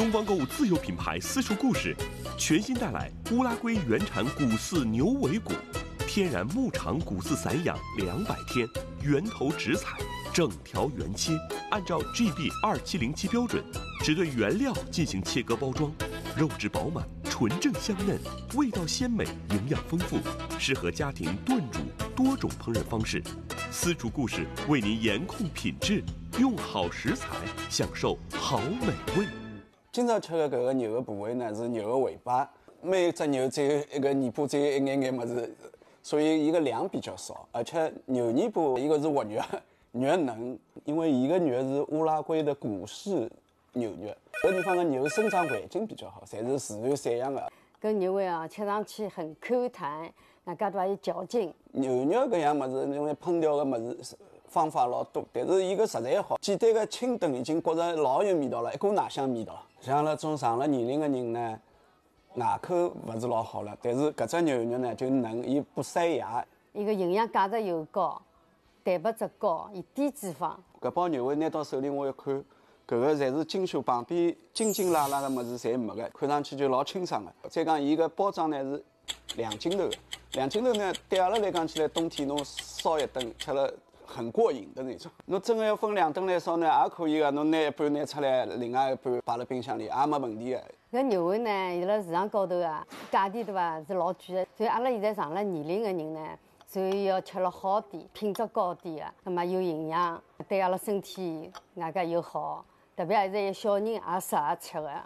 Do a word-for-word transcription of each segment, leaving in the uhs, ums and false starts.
东方购物自有品牌私厨故事，全新带来乌拉圭原产骨饲牛尾骨，天然牧场骨饲散养两百天，源头直采，整条原切，按照 G B 二七零七标准，只对原料进行切割包装，肉质饱满，纯正香嫩，味道鲜美，营养丰富，适合家庭炖煮多种烹饪方式。私厨故事为您严控品质，用好食材，享受好美味。 今朝吃的搿个牛的部位呢，是牛的尾巴。每只牛只有一个尾巴，只有一眼眼么子，所以伊个量比较少。而且牛尾巴一个是活肉，肉嫩，因为伊个肉是乌拉圭的骨饲牛肉，搿地方的牛生长环境比较好，侪是自然散养的。 搿牛尾啊，吃上去很 Q 弹，外加还有嚼劲。 牛肉搿样么子，因为烹调的么子方法老多，但是伊个食材好，简单的清炖已经觉着老有味道了，一股奶香味道。像那种上了年龄的人呢，牙口勿是老好了，但是搿只牛肉呢就嫩，伊不塞牙。 伊个营养价值又高，蛋白质高，伊低脂肪。 搿包牛尾拿到手里，我一看，搿个侪是精修，旁边筋筋拉拉的物事侪没个，看上去就老清爽的。再讲伊个包装呢是两斤头的，两斤头呢对阿拉来讲起来，冬天侬烧一顿吃了很过瘾的那种。侬真的要分两顿来烧呢，也可以个。侬拿一半拿出来，另外一半摆辣冰箱里，也没问题的。 搿牛尾呢，伊辣市场高头啊，价钿对伐是老贵的，所以阿拉现在上了年龄的人呢，所以要吃了好点，品质高点的，那么有营养，对阿拉身体外加又好，特别现在有小人也适合吃的。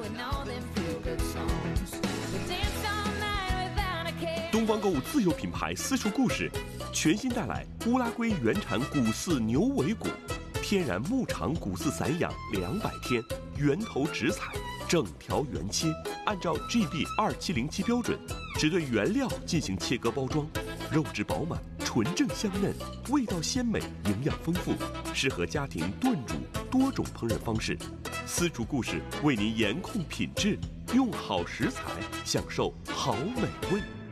东方购物自有品牌私厨故事，全新带来乌拉圭原产骨饲牛尾骨，天然牧场骨饲散养两百天，源头直采，整条原切，按照 G B 二七零七标准，只对原料进行切割包装，肉质饱满，纯正香嫩，味道鲜美，营养丰富，适合家庭炖煮多种烹饪方式。私厨故事为您严控品质，用好食材，享受好美味。